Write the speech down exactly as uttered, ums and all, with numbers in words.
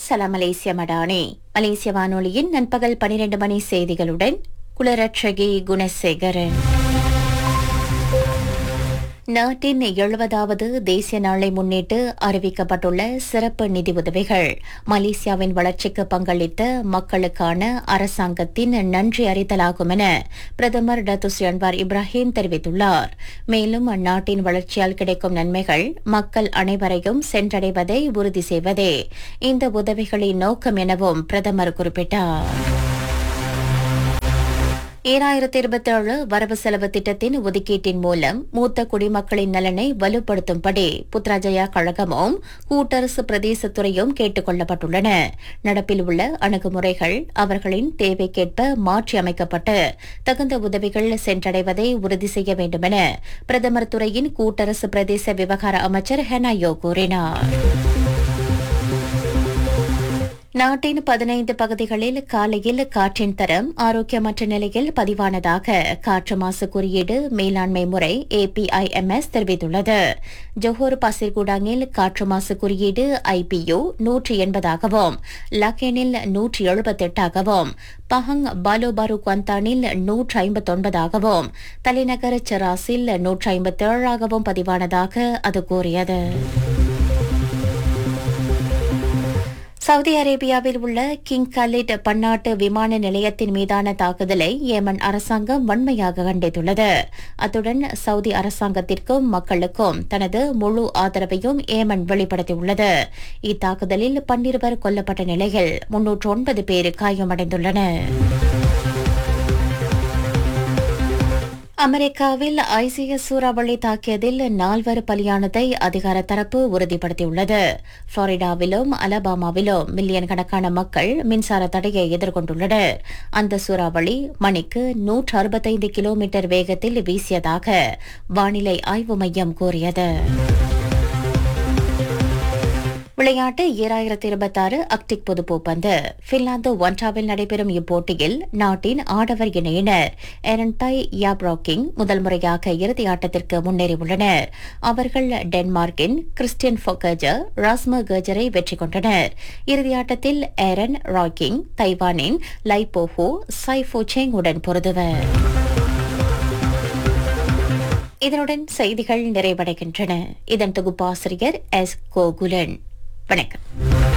சலாம் மலேசிய மடானி. மலேசிய வானொலியின் நண்பகல் பனிரெண்டு மணி செய்திகளுடன் குலரட்சகி குணசேகரன். நாட்டின் எழுபதாவது தேசிய நாளை முன்னிட்டு அறிவிக்கப்பட்டுள்ள சிறப்பு நிதி உதவிகள் மலேசியாவின் வளர்ச்சிக்கு பங்களித்த மக்களுக்கான அரசாங்கத்தின் நன்றி அறிதலாகும் என பிரதமர் டத்துஸ்ரீ அன்வார் இப்ராஹிம் தெரிவித்துள்ளார். மேலும் அந்நாட்டின் வளர்ச்சியால் கிடைக்கும் நன்மைகள் மக்கள் அனைவரையும் சென்றடைவதை உறுதி செய்வதே இந்த உதவிகளின் நோக்கம் எனவும் பிரதமர் குறிப்பிட்டார். ஈராயிரத்தி இருபத்தி ஏழு வரவு செலவு திட்டத்தின் ஒதுக்கீட்டின் மூலம் மூத்த குடிமக்களின் நலனை வலுப்படுத்தும்படி புத்ராஜயா கழகமும் கூட்டரசு பிரதேசத்துறையும் கேட்டுக் கொள்ளப்பட்டுள்ளன. நடப்பில் உள்ள அணுகுமுறைகள் அவர்களின் தேவைக்கேற்ப மாற்றி அமைக்கப்பட்டு தகுந்த உதவிகள் சென்றடைவதை உறுதி செய்ய வேண்டுமென பிரதமர் துறையின் கூட்டரசு பிரதேச விவகார அமைச்சர் ஹெனாயோ கூறினார். நாட்டின் பதினைந்து பகுதிகளில் காலையில் காற்றின் தரம் ஆரோக்கியமற்ற நிலையில் பதிவானதாக காற்று மாசு குறியீடு மேலாண்மை முறை ஏபிஐஎம்எஸ் தெரிவித்துள்ளது. ஜொஹோர் பசிர்குடாங்கில் காற்று மாசு குறியீடு ஐபியு நூற்றி எண்பதாகவும் லக்கேனில் நூற்றி எழுபத்தெட்டாகவும் பஹங் பாலோபாரு குவந்தானில் நூற்றி ஐம்பத்தொன்பதாகவும் தலைநகர் செராசில் நூற்றி ஐம்பத்தேழாகவும் பதிவானதாக அது கூறியது. சவுதி அரேபியாவில் உள்ள கிங் கலிட் பன்னாட்டு விமான நிலையத்தின் மீதான தாக்குதலை ஏமன் அரசாங்கம் வன்மையாக கண்டித்துள்ளது. அத்துடன் சவுதி அரசாங்கத்திற்கும் மக்களுக்கும் தனது முழு ஆதரவையும் ஏமன் வெளிப்படுத்தியுள்ளது. இத்தாக்குதலில் பன்னிருவர் கொல்லப்பட்ட நிலையில் முன்னூற்று ஒன்பது பேர் காயமடைந்துள்ளனர். அமெரிக்காவில் ஐசிஎஸ் சூறாவளி தாக்கியதில் நால்வர் பலியானதை அதிகார தரப்பு உறுதிப்படுத்தியுள்ளது. புளோரிடாவிலும் அலபாமாவிலும் மில்லியன் கணக்கான மக்கள் மின்சார தடையை எதிர்கொண்டுள்ளனர். அந்த சூறாவளி மணிக்கு நூற்று அறுபத்தைந்து கிலோமீட்டர் வேகத்தில் வீசியதாக வானிலை ஆய்வு மையம் கூறியது. விளையாட்டு ஈராயிரத்தி இருபத்தி ஆறு அக்டிக் பொதுப்போப்பந்து பின்லாந்து ஒன்டாவில் நடைபெறும் இப்போட்டியில் நாட்டின் ஆடவர் இணையினர் எரன்டாய் யாப்ராக்கிங் முதல் முறையாக இறுதி ஆட்டத்திற்கு முன்னேறியுள்ளனர். அவர்கள் டென்மார்க்கின் கிறிஸ்டியன் ஃபோகஜர் ராஸ்ம கர்ஜரை வெற்றி கொண்டனர். இறுதியாட்டத்தில் ஏரன் ராக்கிங் தைவானின் லைபோஹோ சைஃபோ செங் உடன் பொருதுவர். இதனுடன் செய்திகள் நிறைவடைகின்றன. இதன் தொகுப்பாசிரியர் எஸ் கோகுலன். வணக்கம்.